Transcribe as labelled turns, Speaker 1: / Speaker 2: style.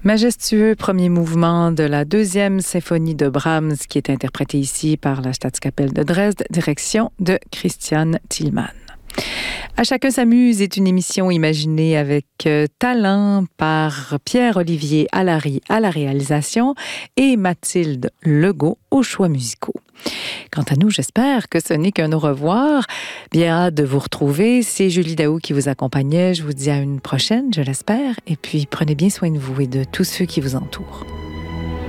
Speaker 1: Majestueux premier mouvement de la deuxième symphonie de Brahms qui est interprété ici par la Staatskapelle de Dresde, direction de Christian Thielemann. À chacun s'amuse est une émission imaginée avec talent par Pierre-Olivier Allary à la réalisation et Mathilde Legault aux choix musicaux. Quant à nous, j'espère que ce n'est qu'un au revoir. Bien hâte de vous retrouver. C'est Julie Daou qui vous accompagnait. Je vous dis à une prochaine, je l'espère. Et puis, prenez bien soin de vous et de tous ceux qui vous entourent.